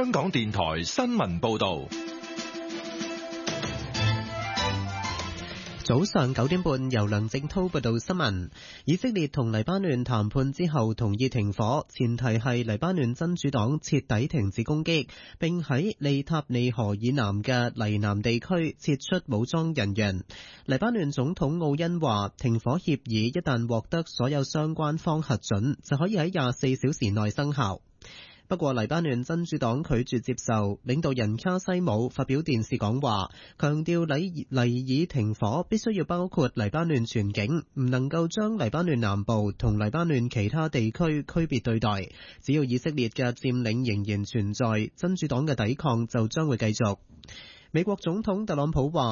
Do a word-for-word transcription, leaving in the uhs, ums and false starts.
香港電台新聞報道。 早上九點半，由梁正濤報道新聞。以色列同黎巴嫩談判之後同意停火，前提係黎巴嫩真主黨徹底停止攻擊，並喺利塔尼河以南嘅黎南地區撤出武裝人員。黎巴嫩總統奧恩話，停火協議一旦獲得所有相關方核准，就可以喺廿四小時內生效。不過黎巴嫩真主黨拒絕接受，領導人卡西姆發表電視講話，強調黎黎以停火必須要包括黎巴嫩全境，唔能夠將黎巴嫩南部同黎巴嫩其他地區區別對待。只要以色列嘅佔領仍然存在，真主黨嘅抵抗就將會繼續。美國總統特朗普話，